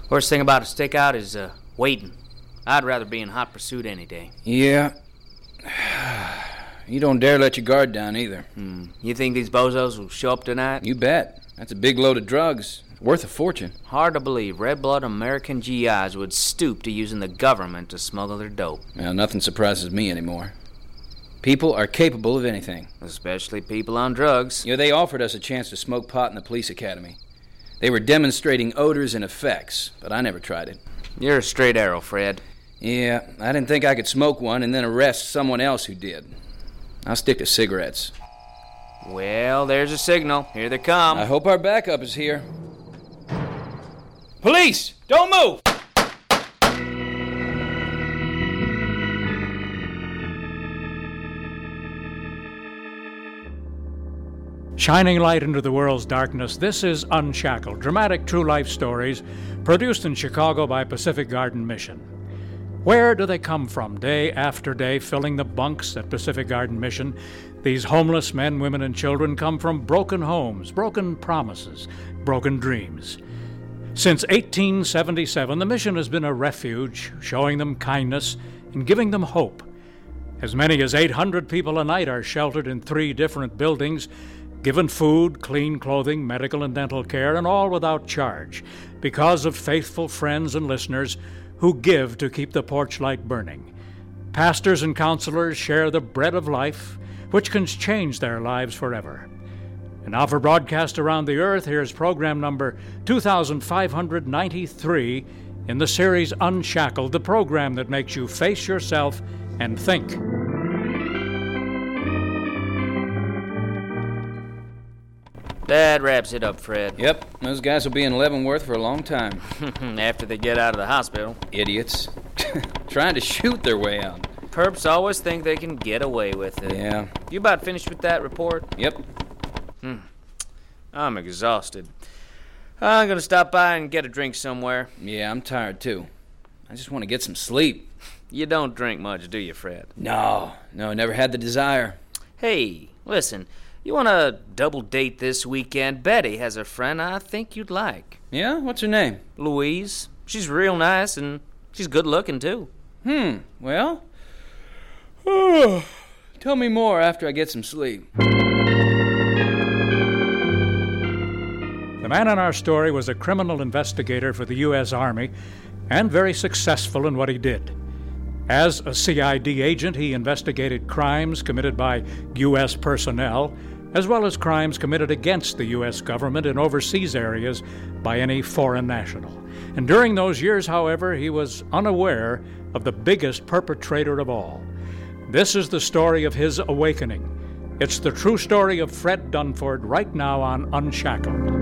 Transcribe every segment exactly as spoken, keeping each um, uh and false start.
Worst thing about a stakeout is uh, waiting. I'd rather be in hot pursuit any day. Yeah. You don't dare let your guard down either. Hmm. You think these bozos will show up tonight? You bet. That's a big load of drugs. Worth a fortune. Hard to believe red-blood American G Is would stoop to using the government to smuggle their dope. Well, nothing surprises me anymore. People are capable of anything. Especially people on drugs. You know, they offered us a chance to smoke pot in the police academy. They were demonstrating odors and effects, but I never tried it. You're a straight arrow, Fred. Yeah, I didn't think I could smoke one and then arrest someone else who did. I'll stick to cigarettes. Well, there's a signal. Here they come. I hope our backup is here. Police! Don't move! Shining light into the world's darkness, this is Unshackled, dramatic true life stories produced in Chicago by Pacific Garden Mission. Where do they come from day after day, filling the bunks at Pacific Garden Mission? These homeless men, women, and children come from broken homes, broken promises, broken dreams. Since eighteen seventy-seven, the mission has been a refuge, showing them kindness and giving them hope. As many as eight hundred people a night are sheltered in three different buildings, given food, clean clothing, medical and dental care, and all without charge, because of faithful friends and listeners who give to keep the porch light burning. Pastors and counselors share the bread of life, which can change their lives forever. And now for broadcast around the earth, here's program number two thousand five hundred ninety-three in the series Unshackled, the program that makes you face yourself and think. That wraps it up, Fred. Yep, those guys will be in Leavenworth for a long time. After they get out of the hospital. Idiots. Trying to shoot their way out. Perps always think they can get away with it. Yeah. You about finished with that report? Yep. Hmm. I'm exhausted. I'm gonna stop by and get a drink somewhere. Yeah, I'm tired too. I just want to get some sleep. You don't drink much, do you, Fred? No, no, never had the desire. Hey, listen, you want to double date this weekend? Betty has a friend I think you'd like. Yeah? What's her name? Louise. She's real nice, and she's good looking, too. Hmm, well... Oh, tell me more after I get some sleep. The man in our story was a criminal investigator for the U S Army and very successful in what he did. As a C I D agent, he investigated crimes committed by U S personnel, as well as crimes committed against the U S government in overseas areas by any foreign national. And during those years, however, he was unaware of the biggest perpetrator of all. This is the story of his awakening. It's the true story of Fred Dunford right now on Unshackled.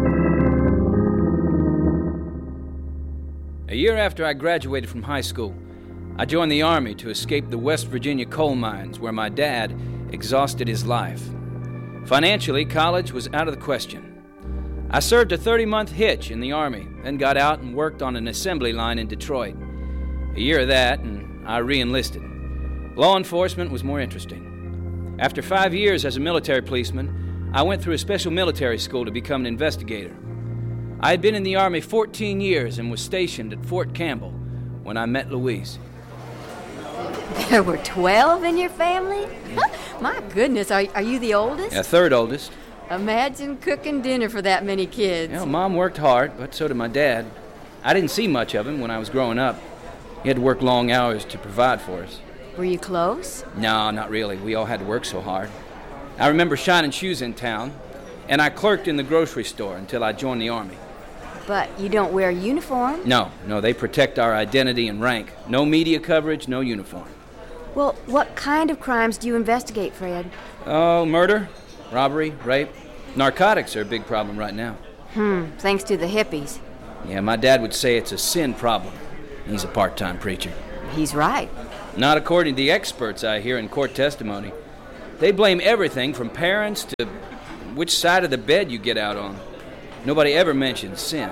A year after I graduated from high school, I joined the Army to escape the West Virginia coal mines where my dad exhausted his life. Financially, college was out of the question. I served a thirty-month hitch in the Army, then got out and worked on an assembly line in Detroit. A year of that, and I re-enlisted. Law enforcement was more interesting. After five years as a military policeman, I went through a special military school to become an investigator. I had been in the Army fourteen years and was stationed at Fort Campbell when I met Louise. There were twelve in your family? My goodness, are, are you the oldest? Yeah, third oldest. Imagine cooking dinner for that many kids. You know, Mom worked hard, but so did my dad. I didn't see much of him when I was growing up. He had to work long hours to provide for us. Were you close? No, not really. We all had to work so hard. I remember shining shoes in town, and I clerked in the grocery store until I joined the Army. But you don't wear a uniform? No, no, they protect our identity and rank. No media coverage, no uniform. Well, what kind of crimes do you investigate, Fred? Oh, murder, robbery, rape. Narcotics are a big problem right now. Hmm, thanks to the hippies. Yeah, my dad would say it's a sin problem. He's a part-time preacher. He's right. Not according to the experts I hear in court testimony. They blame everything from parents to which side of the bed you get out on. Nobody ever mentions sin.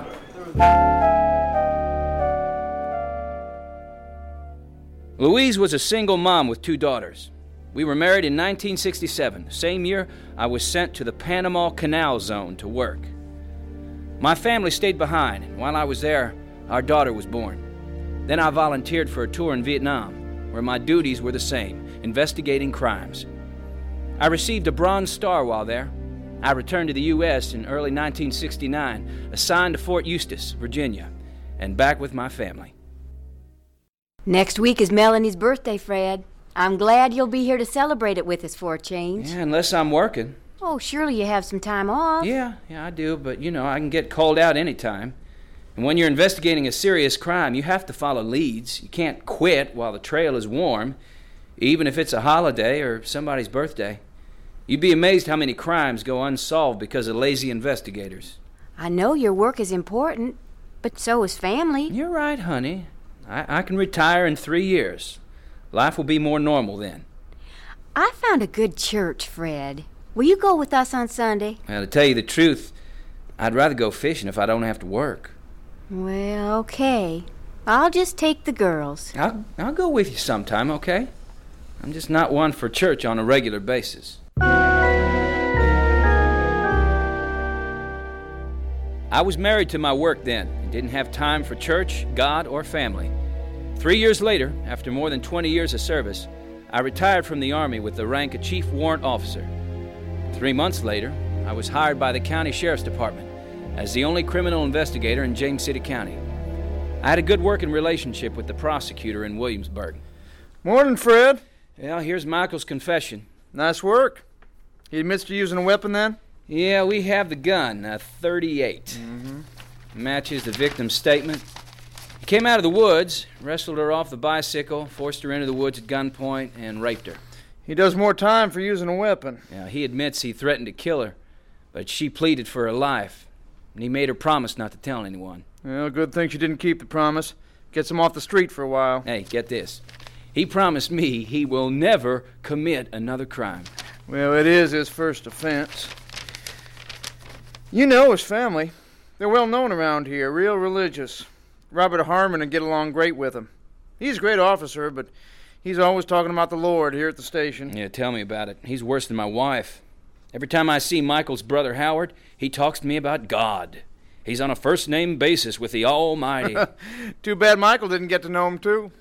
Louise was a single mom with two daughters. We were married in nineteen sixty-seven. The same year, I was sent to the Panama Canal Zone to work. My family stayed behind, and while I was there, our daughter was born. Then I volunteered for a tour in Vietnam, where my duties were the same, investigating crimes. I received a Bronze Star while there. I returned to the U S in early nineteen sixty-nine, assigned to Fort Eustis, Virginia, and back with my family. Next week is Melanie's birthday, Fred. I'm glad you'll be here to celebrate it with us for a change. Yeah, unless I'm working. Oh, surely you have some time off. Yeah, yeah, I do, but, you know, I can get called out anytime. And when you're investigating a serious crime, you have to follow leads. You can't quit while the trail is warm, even if it's a holiday or somebody's birthday. You'd be amazed how many crimes go unsolved because of lazy investigators. I know your work is important, but so is family. You're right, honey. I, I can retire in three years. Life will be more normal then. I found a good church, Fred. Will you go with us on Sunday? Well, to tell you the truth, I'd rather go fishing if I don't have to work. Well, okay. I'll just take the girls. I'll, I'll go with you sometime, okay? I'm just not one for church on a regular basis. I was married to my work then and didn't have time for church, God, or family. Three years later, after more than twenty years of service, I retired from the Army with the rank of Chief Warrant Officer. Three months later, I was hired by the County Sheriff's Department as the only criminal investigator in James City County. I had a good working relationship with the prosecutor in Williamsburg. Morning, Fred. Well, here's Michael's confession. Nice work. He admits to using a weapon then? Yeah, we have the gun, a thirty-eight. Mm-hmm. Matches the victim's statement. He came out of the woods, wrestled her off the bicycle, forced her into the woods at gunpoint, and raped her. He does more time for using a weapon. Now, he admits he threatened to kill her, but she pleaded for her life, and he made her promise not to tell anyone. Well, good thing she didn't keep the promise. Gets him off the street for a while. Hey, get this. He promised me he will never commit another crime. Well, it is his first offense. You know his family. They're well known around here, real religious. Robert Harmon would get along great with him. He's a great officer, but he's always talking about the Lord here at the station. Yeah, tell me about it. He's worse than my wife. Every time I see Michael's brother Howard, he talks to me about God. He's on a first-name basis with the Almighty. Too bad Michael didn't get to know him, too.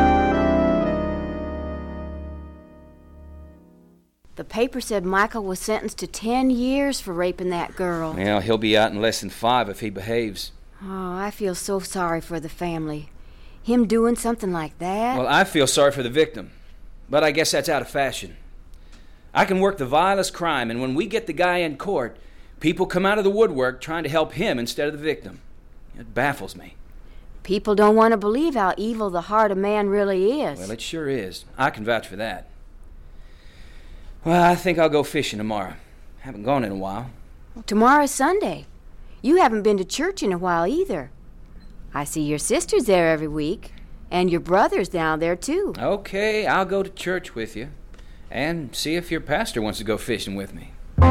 The paper said Michael was sentenced to ten years for raping that girl. Well, he'll be out in less than five if he behaves. Oh, I feel so sorry for the family. Him doing something like that? Well, I feel sorry for the victim, but I guess that's out of fashion. I can work the vilest crime, and when we get the guy in court, people come out of the woodwork trying to help him instead of the victim. It baffles me. People don't want to believe how evil the heart of man really is. Well, it sure is. I can vouch for that. Well, I think I'll go fishing tomorrow. Haven't gone in a while. Tomorrow's Sunday. You haven't been to church in a while either. I see your sister's there every week, and your brother's down there too. Okay, I'll go to church with you, and see if your pastor wants to go fishing with me.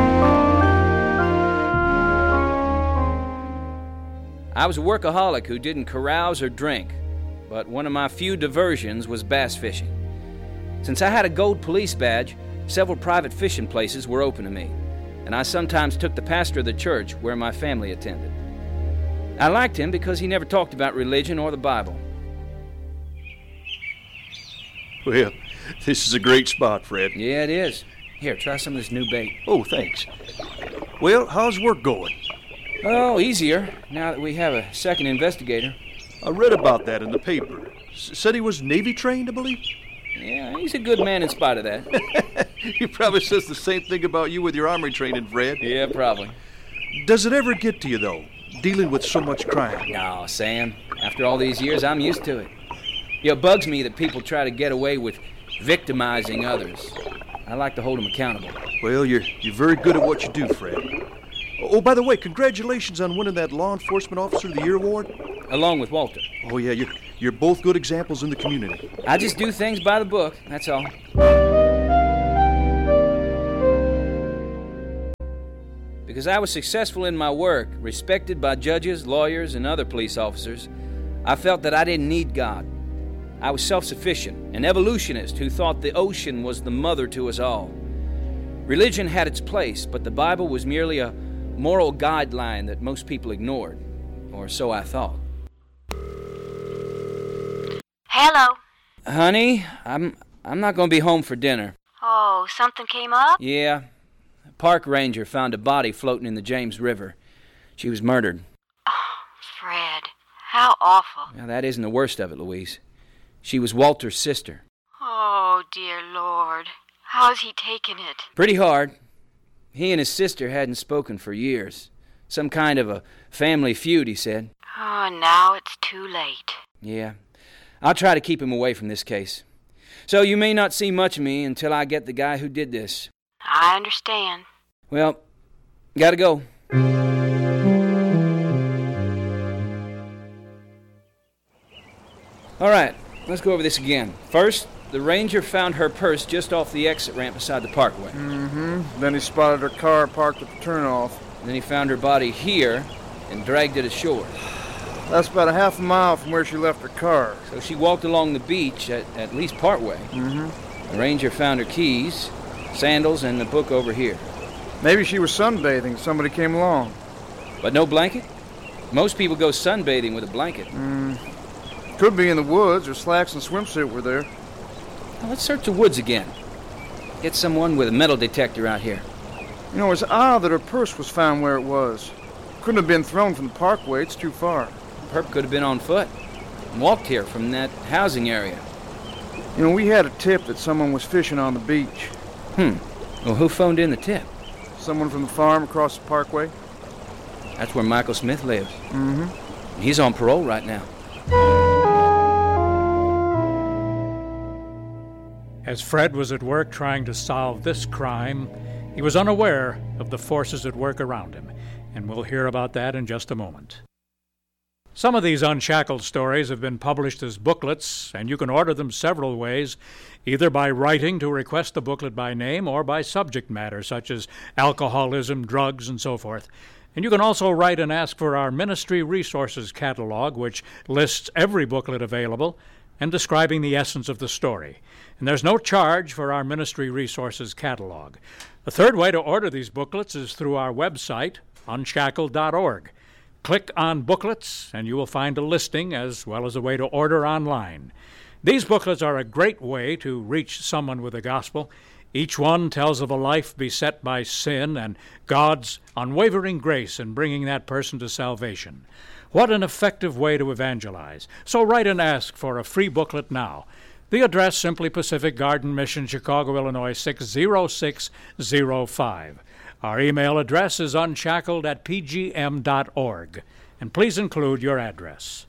I was a workaholic who didn't carouse or drink, but one of my few diversions was bass fishing. Since I had a gold police badge, several private fishing places were open to me, and I sometimes took the pastor of the church where my family attended. I liked him because he never talked about religion or the Bible. Well, this is a great spot, Fred. Yeah, it is. Here, try some of this new bait. Oh, thanks. Well, how's work going? Oh, easier, now that we have a second investigator. I read about that in the paper. S- said he was Navy trained, I believe? Yeah, he's a good man in spite of that. He probably says the same thing about you with your Army training, Fred. Yeah, probably. Does it ever get to you, though, dealing with so much crime? No, Sam. After all these years, I'm used to it. You know, it bugs me that people try to get away with victimizing others. I like to hold them accountable. Well, you're you're very good at what you do, Fred. Oh, by the way, congratulations on winning that Law Enforcement Officer of the Year award. Along with Walter. Oh, yeah, you're, you're both good examples in the community. I just do things by the book, that's all. Because I was successful in my work, respected by judges, lawyers, and other police officers, I felt that I didn't need God. I was self-sufficient, an evolutionist who thought the ocean was the mother to us all. Religion had its place, but the Bible was merely a moral guideline that most people ignored, or so I thought. Hello. Honey, I'm I'm not going to be home for dinner. Oh, something came up? Yeah. A park ranger found a body floating in the James River. She was murdered. Oh, Fred, how awful. Now, that isn't the worst of it, Louise. She was Walter's sister. Oh, dear Lord. How's he taken it? Pretty hard. He and his sister hadn't spoken for years. Some kind of a family feud, he said. Oh, now it's too late. Yeah. I'll try to keep him away from this case. So you may not see much of me until I get the guy who did this. I understand. Well, gotta go. All right, let's go over this again. First, the ranger found her purse just off the exit ramp beside the parkway. Mm-hmm. Then he spotted her car parked at the turnoff. And then he found her body here and dragged it ashore. That's about a half a mile from where she left her car. So she walked along the beach at, at least partway. Mm-hmm. The ranger found her keys, sandals, and the book over here. Maybe she was sunbathing. Somebody came along. But no blanket? Most people go sunbathing with a blanket. Mm. Could be in the woods, or slacks and swimsuit were there. Now let's search the woods again. Get someone with a metal detector out here. You know, it's odd that her purse was found where it was. Couldn't have been thrown from the parkway. It's too far. Perp could have been on foot and walked here from that housing area. You know, we had a tip that someone was fishing on the beach. Hmm. Well, who phoned in the tip? Someone from the farm across the parkway. That's where Michael Smith lives. Mm-hmm. He's on parole right now. As Fred was at work trying to solve this crime, he was unaware of the forces at work around him, and we'll hear about that in just a moment. Some of these Unshackled stories have been published as booklets, and you can order them several ways, either by writing to request the booklet by name or by subject matter, such as alcoholism, drugs, and so forth. And you can also write and ask for our Ministry Resources catalog, which lists every booklet available and describing the essence of the story. And there's no charge for our Ministry Resources catalog. The third way to order these booklets is through our website, unshackled dot org. Click on Booklets, and you will find a listing as well as a way to order online. These booklets are a great way to reach someone with the gospel. Each one tells of a life beset by sin and God's unwavering grace in bringing that person to salvation. What an effective way to evangelize. So write and ask for a free booklet now. The address, simply Pacific Garden Mission, Chicago, Illinois, six zero six zero five. Our email address is unshackled at p g m dot org. And please include your address.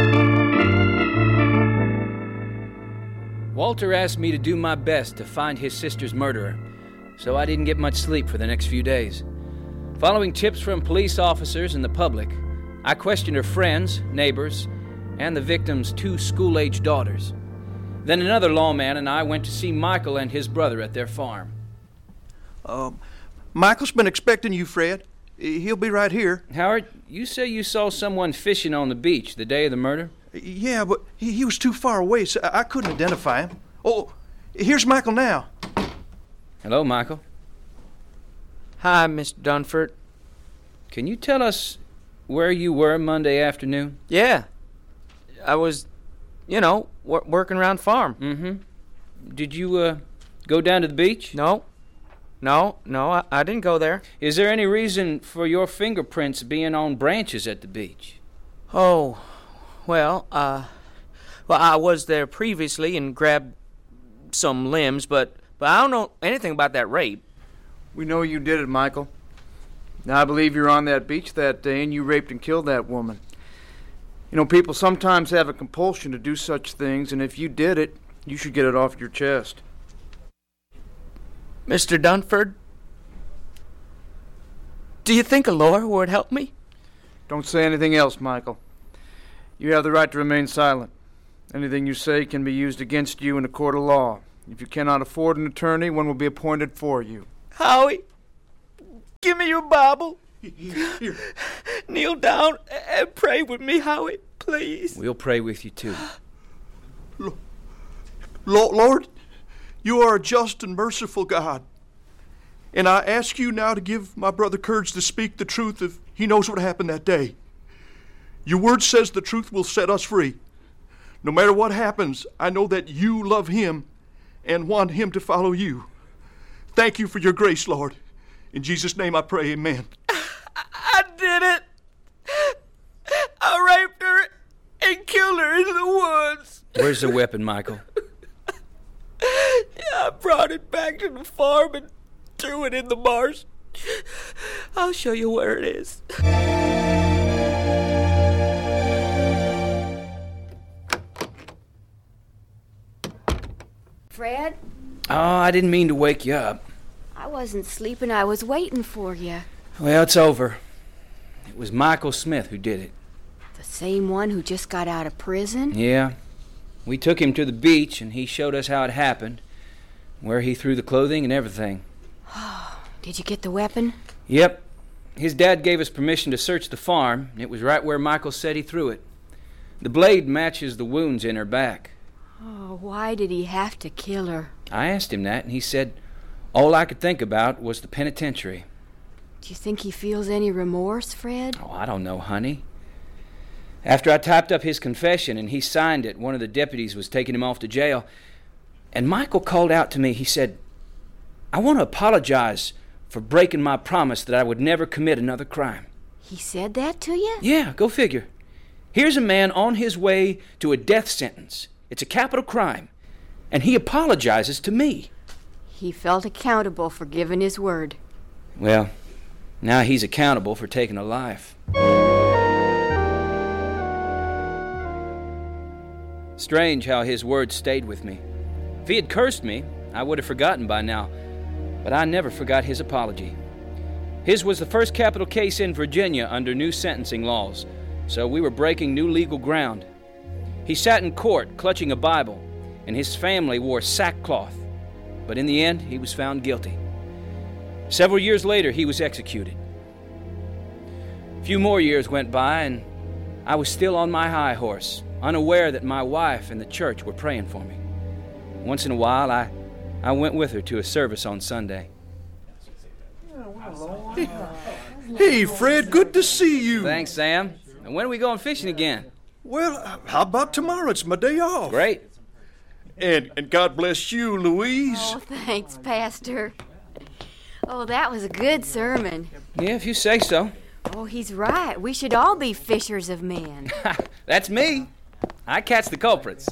Walter asked me to do my best to find his sister's murderer, so I didn't get much sleep for the next few days. Following tips from police officers and the public, I questioned her friends, neighbors, and the victim's two school-age daughters. Then another lawman and I went to see Michael and his brother at their farm. Um, Michael's been expecting you, Fred. He'll be right here. Howard, you say you saw someone fishing on the beach the day of the murder? Yeah, but he, he was too far away, so I couldn't identify him. Oh, here's Michael now. Hello, Michael. Hi, Mister Dunford. Can you tell us where you were Monday afternoon? Yeah. I was, you know, wor- working around the farm. Mm-hmm. Did you, uh, go down to the beach? No. No, no, I, I didn't go there. Is there any reason for your fingerprints being on branches at the beach? Oh, well, uh, well, I was there previously and grabbed some limbs, but, but I don't know anything about that rape. We know you did it, Michael. Now, I believe you were on that beach that day and you raped and killed that woman. You know, people sometimes have a compulsion to do such things, and if you did it, you should get it off your chest. Mister Dunford, do you think a lawyer would help me? Don't say anything else, Michael. You have the right to remain silent. Anything you say can be used against you in a court of law. If you cannot afford an attorney, one will be appointed for you. Howie, give me your Bible. Here. Kneel down and pray with me, Howie, please. We'll pray with you, too. Lord, you are a just and merciful God. And I ask you now to give my brother courage to speak the truth if he knows what happened that day. Your word says the truth will set us free. No matter what happens, I know that you love him and want him to follow you. Thank you for your grace, Lord. In Jesus' name I pray, amen. I did it. I raped her and killed her in the woods. Where's the weapon, Michael? Yeah, I brought it back to the farm and threw it in the marsh. I'll show you where it is. Fred, Oh, I didn't mean to wake you up. I wasn't sleeping. I was waiting for you. Well, it's over. It was Michael Smith who did it. The same one who just got out of prison? Yeah. We took him to the beach, and he showed us how it happened, where he threw the clothing and everything. Did you get the weapon? Yep. His dad gave us permission to search the farm, and it was right where Michael said he threw it. The blade matches the wounds in her back. Oh, why did he have to kill her? I asked him that, and he said all I could think about was the penitentiary. Do you think he feels any remorse, Fred? Oh, I don't know, honey. After I typed up his confession and he signed it, one of the deputies was taking him off to jail, and Michael called out to me. He said, I want to apologize for breaking my promise that I would never commit another crime. He said that to you? Yeah, go figure. Here's a man on his way to a death sentence. It's a capital crime, and he apologizes to me. He felt accountable for giving his word. Well, now he's accountable for taking a life. Strange how his words stayed with me. If he had cursed me, I would have forgotten by now, but I never forgot his apology. His was the first capital case in Virginia under new sentencing laws, so we were breaking new legal ground. He sat in court clutching a Bible, and his family wore sackcloth, but in the end, he was found guilty. Several years later, he was executed. A few more years went by, and I was still on my high horse, unaware that my wife and the church were praying for me. Once in a while, I, I went with her to a service on Sunday. Hey, Fred, good to see you. Thanks, Sam. And when are we going fishing again? Well, how about tomorrow? It's my day off. Great. And, and God bless you, Louise. Oh, thanks, Pastor. Oh, that was a good sermon. Yeah, if you say so. Oh, he's right. We should all be fishers of men. That's me. I catch the culprits.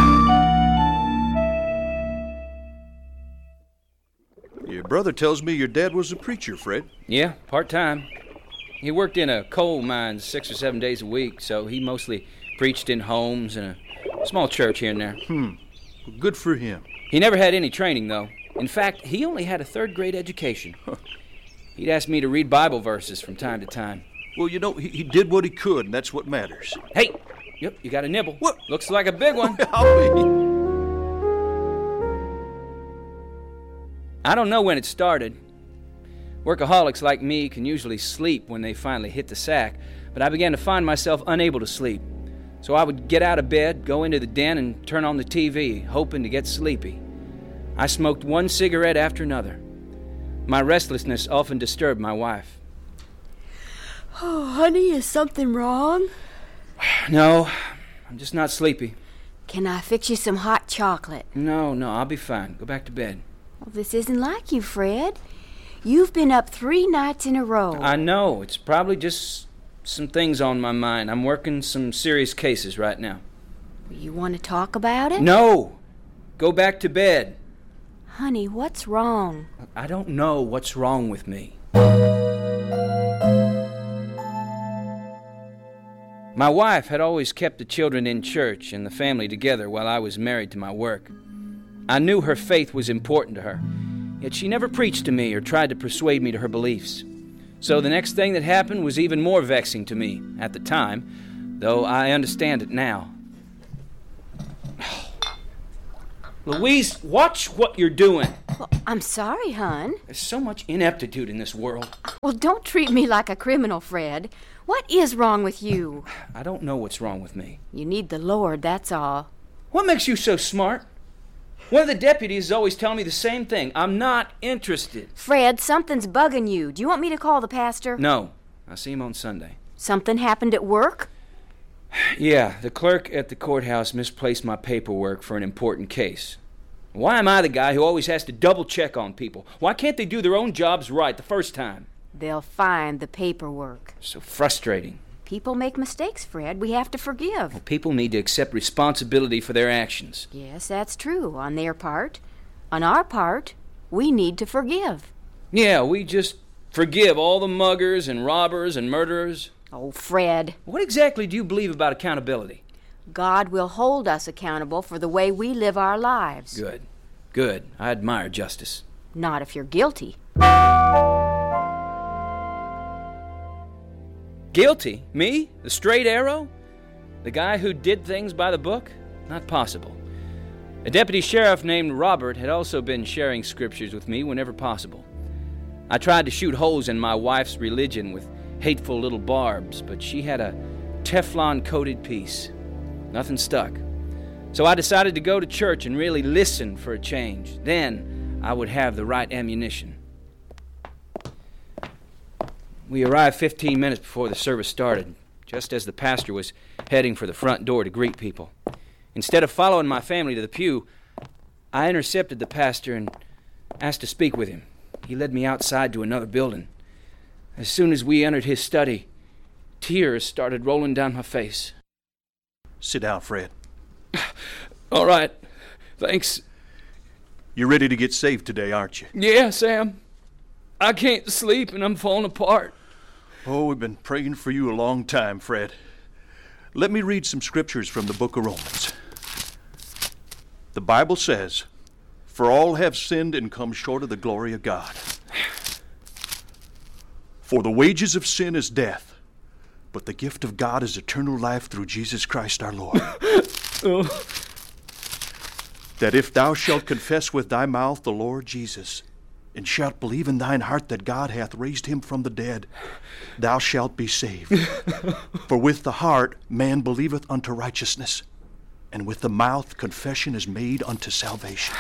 Your brother tells me your dad was a preacher, Fred. Yeah, part-time. He worked in a coal mine six or seven days a week, so he mostly preached in homes and a small church here and there. Hmm. Well, good for him. He never had any training, though. In fact, he only had a third-grade education. He'd ask me to read Bible verses from time to time. Well, you know, he, he did what he could, and that's what matters. Hey! Yep, you got a nibble. What? Looks like a big one. I don't know when it started. Workaholics like me can usually sleep when they finally hit the sack, but I began to find myself unable to sleep. So I would get out of bed, go into the den, and turn on the T V, hoping to get sleepy. I smoked one cigarette after another. My restlessness often disturbed my wife. Oh, honey, is something wrong? No, I'm just not sleepy. Can I fix you some hot chocolate? No, no, I'll be fine. Go back to bed. Well, this isn't like you, Fred. You've been up three nights in a row. I know. It's probably just some things on my mind. I'm working some serious cases right now. You want to talk about it? No! Go back to bed. Honey, what's wrong? I don't know what's wrong with me. My wife had always kept the children in church and the family together while I was married to my work. I knew her faith was important to her, yet she never preached to me or tried to persuade me to her beliefs. So the next thing that happened was even more vexing to me at the time, though I understand it now. Louise, watch what you're doing. Well, I'm sorry, hon. There's so much ineptitude in this world. Well, don't treat me like a criminal, Fred. What is wrong with you? I don't know what's wrong with me. You need the Lord, that's all. What makes you so smart? One of the deputies is always telling me the same thing. I'm not interested. Fred, something's bugging you. Do you want me to call the pastor? No. I'll see him on Sunday. Something happened at work? Yeah, the clerk at the courthouse misplaced my paperwork for an important case. Why am I the guy who always has to double check on people? Why can't they do their own jobs right the first time? They'll find the paperwork. So frustrating. People make mistakes, Fred. We have to forgive. Well, people need to accept responsibility for their actions. Yes, that's true, on their part. On our part, we need to forgive. Yeah, we just forgive all the muggers and robbers and murderers. Oh, Fred. What exactly do you believe about accountability? God will hold us accountable for the way we live our lives. Good. Good. I admire justice. Not if you're guilty. Guilty? Me? The straight arrow? The guy who did things by the book? Not possible. A deputy sheriff named Robert had also been sharing scriptures with me whenever possible. I tried to shoot holes in my wife's religion with hateful little barbs, but she had a Teflon-coated piece. Nothing stuck. So I decided to go to church and really listen for a change. Then I would have the right ammunition. We arrived fifteen minutes before the service started, just as the pastor was heading for the front door to greet people. Instead of following my family to the pew, I intercepted the pastor and asked to speak with him. He led me outside to another building. As soon as we entered his study, tears started rolling down my face. Sit down, Fred. All right. Thanks. You're ready to get saved today, aren't you? Yeah, Sam. I can't sleep and I'm falling apart. Oh, we've been praying for you a long time, Fred. Let me read some scriptures from the book of Romans. The Bible says, "For all have sinned and come short of the glory of God. For the wages of sin is death, but the gift of God is eternal life through Jesus Christ our Lord." Oh. That if thou shalt confess with thy mouth the Lord Jesus, and shalt believe in thine heart that God hath raised him from the dead, thou shalt be saved. For with the heart man believeth unto righteousness, and with the mouth confession is made unto salvation.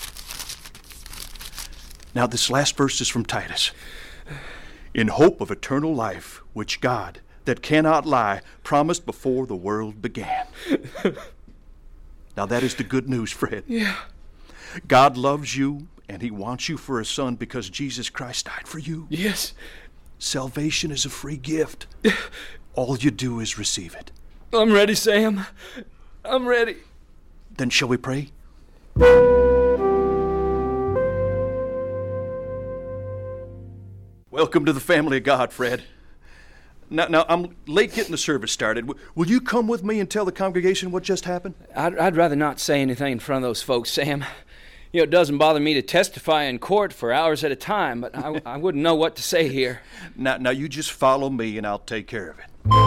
Now this last verse is from Titus. In hope of eternal life, which God, that cannot lie, promised before the world began. Now that is the good news, Fred. Yeah. God loves you, and he wants you for a son because Jesus Christ died for you. Yes. Salvation is a free gift. All you do is receive it. I'm ready, Sam. I'm ready. Then shall we pray? Welcome to the family of God, Fred. Now, now I'm late getting the service started. W- will you come with me and tell the congregation what just happened? I'd, I'd rather not say anything in front of those folks, Sam. You know, it doesn't bother me to testify in court for hours at a time, but I, I wouldn't know what to say here. Now, now you just follow me and I'll take care of it.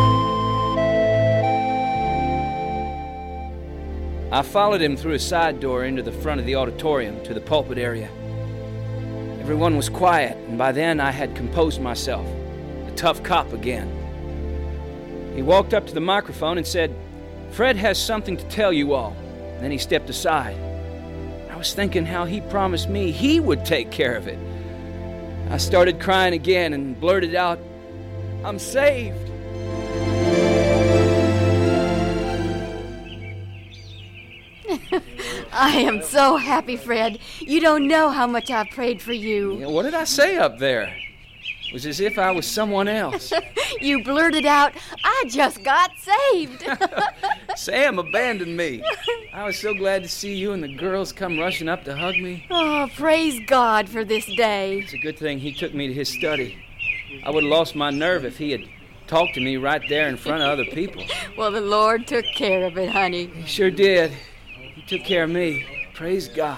I followed him through a side door into the front of the auditorium to the pulpit area. Everyone was quiet, and by then I had composed myself, a tough cop again. He walked up to the microphone and said, "Fred has something to tell you all." Then he stepped aside. I was thinking how he promised me he would take care of it. I started crying again and blurted out, "I'm saved." I am so happy, Fred. You don't know how much I prayed for you. You know, what did I say up there? It was as if I was someone else. You blurted out, "I just got saved." Sam abandoned me. I was so glad to see you and the girls come rushing up to hug me. Oh, praise God for this day. It's a good thing he took me to his study. I would have lost my nerve if he had talked to me right there in front of other people. Well, the Lord took care of it, honey. He sure did. He took care of me. Praise God.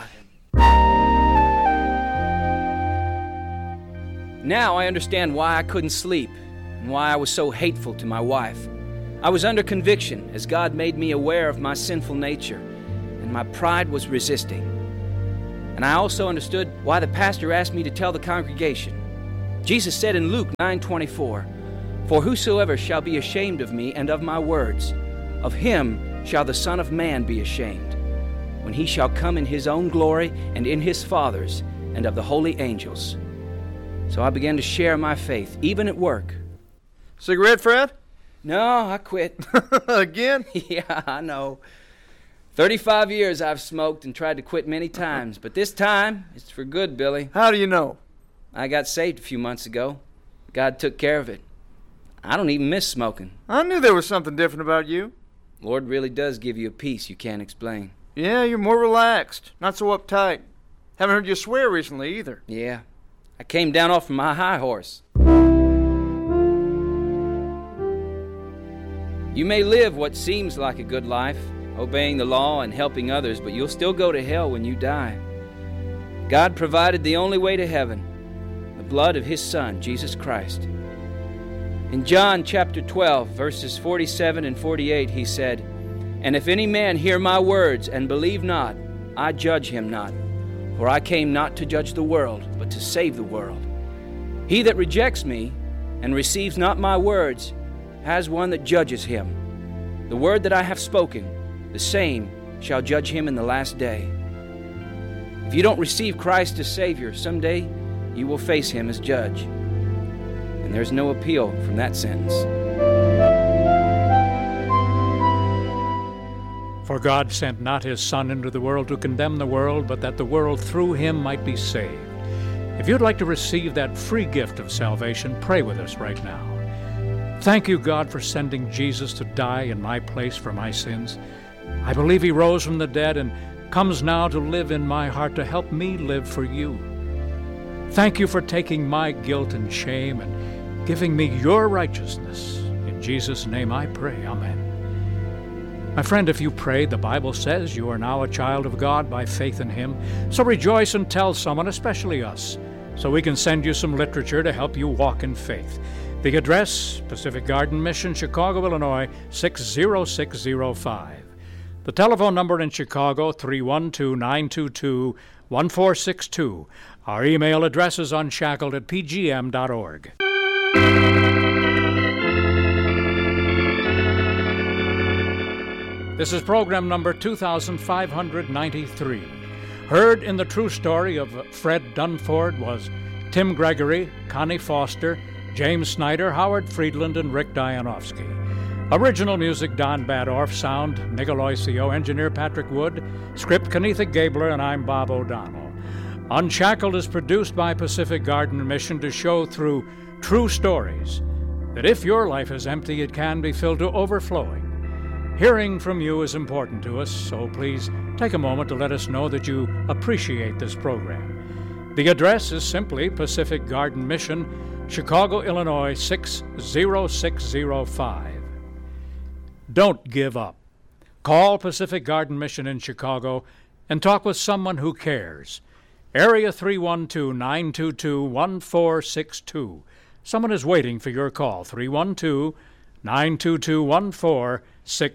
Now I understand why I couldn't sleep and why I was so hateful to my wife. I was under conviction as God made me aware of my sinful nature, and my pride was resisting. And I also understood why the pastor asked me to tell the congregation. Jesus said in Luke nine twenty-four, "For whosoever shall be ashamed of me and of my words, of him shall the Son of Man be ashamed, when he shall come in his own glory and in his Father's and of the holy angels." So I began to share my faith, even at work. Cigarette, Fred? No, I quit. Again? Yeah, I know. Thirty-five years I've smoked and tried to quit many times, but this time, it's for good, Billy. How do you know? I got saved a few months ago. God took care of it. I don't even miss smoking. I knew there was something different about you. Lord really does give you a peace you can't explain. Yeah, you're more relaxed, not so uptight. Haven't heard you swear recently either. Yeah, I came down off my high horse. You may live what seems like a good life, obeying the law and helping others, but you'll still go to hell when you die. God provided the only way to heaven, the blood of His Son, Jesus Christ. In John chapter twelve, verses forty-seven and forty-eight, He said, "And if any man hear my words and believe not, I judge him not. For I came not to judge the world, but to save the world. He that rejects me and receives not my words has one that judges him. The word that I have spoken, the same shall judge him in the last day." If you don't receive Christ as Savior, someday you will face Him as judge. And there's no appeal from that sentence. For God sent not His Son into the world to condemn the world, but that the world through Him might be saved. If you'd like to receive that free gift of salvation, pray with us right now. Thank you, God, for sending Jesus to die in my place for my sins. I believe He rose from the dead and comes now to live in my heart to help me live for you. Thank you for taking my guilt and shame and giving me your righteousness. In Jesus' name I pray. Amen. My friend, if you prayed, the Bible says you are now a child of God by faith in Him. So rejoice and tell someone, especially us, so we can send you some literature to help you walk in faith. The address, Pacific Garden Mission, Chicago, Illinois, six zero six zero five. The telephone number in Chicago, three one two, nine two two, one four six two. Our email address is unshackled at p g m dot org. This is program number two thousand five hundred ninety-three. Heard in the true story of Fred Dunford was Tim Gregory, Connie Foster, James Snyder, Howard Friedland, and Rick Dianowski. Original music, Don Badorf. Sound, Nicoloisio. Engineer, Patrick Wood. Script, Kenetha Gabler, and I'm Bob O'Donnell. Unshackled is produced by Pacific Garden Mission to show through true stories that if your life is empty, it can be filled to overflowing. Hearing from you is important to us, so please take a moment to let us know that you appreciate this program. The address is simply Pacific Garden Mission, Chicago, Illinois, six zero six zero five. Don't give up. Call Pacific Garden Mission in Chicago and talk with someone who cares. Area three one two, nine two two, one four six two. Someone is waiting for your call. three one two, nine two two, one four six two.